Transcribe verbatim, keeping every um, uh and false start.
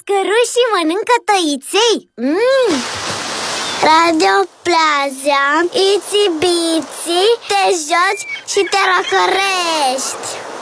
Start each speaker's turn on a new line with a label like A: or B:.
A: Pescărușii mănâncă tăiței? Mm. Radio Plaza, Itsy Bitsy, te joci și te răcărești.